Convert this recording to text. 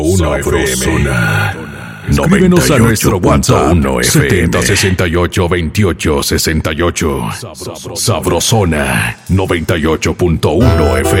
Sabrosona. Escríbenos a nuestro WhatsApp 70682868. Sabrosona 98.1 FM.